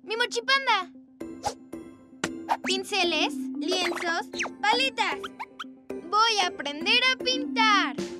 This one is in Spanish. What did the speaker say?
¡Mi mochipanda! Pinceles, lienzos, paletas. Voy a aprender a pintar.